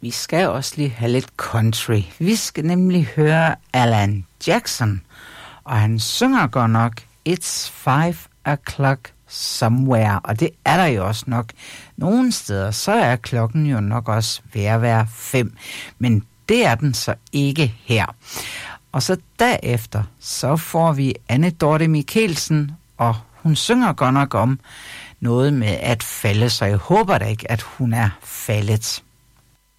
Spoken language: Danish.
Vi skal også lige have lidt country. Vi skal nemlig høre Alan Jackson, og han synger godt nok It's 5 o'clock somewhere, og det er der jo også nok. Nogle steder, så er klokken jo nok også ved at være 5, men det er den så ikke her. Og så derefter, så får vi Anne Dorte Mikkelsen, og hun synger godt nok om noget med at falde, så jeg håber da ikke, at hun er faldet.